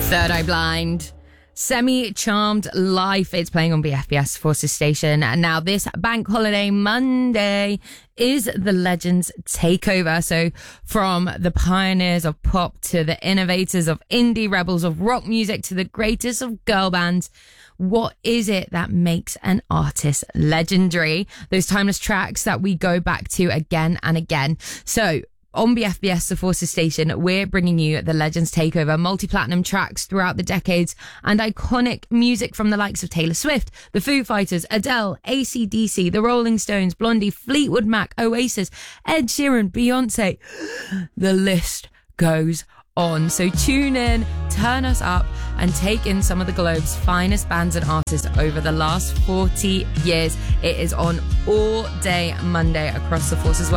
Third Eye Blind. Semi-Charmed Life. It's playing on BFBS Forces Station. And now this Bank Holiday Monday is the Legends Takeover. So from the pioneers of pop to the innovators of indie, rebels of rock music to the greatest of girl bands, what is it that makes an artist legendary? Those timeless tracks that we go back to again and again. So on BFBS, the Forces Station, we're bringing you the Legends Takeover, multi-platinum tracks throughout the decades and iconic music from the likes of Taylor Swift, the Foo Fighters, Adele, AC/DC, the Rolling Stones, Blondie, Fleetwood Mac, Oasis, Ed Sheeran, Beyonce. The list goes on. So tune in, turn us up and take in some of the globe's finest bands and artists over the last 40 years. It is on all day Monday across the Forces world.